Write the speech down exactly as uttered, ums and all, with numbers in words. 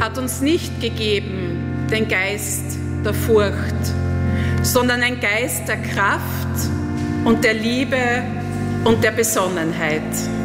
hat uns nicht gegeben den Geist der Furcht, sondern ein Geist der Kraft und der Liebe und der Besonnenheit.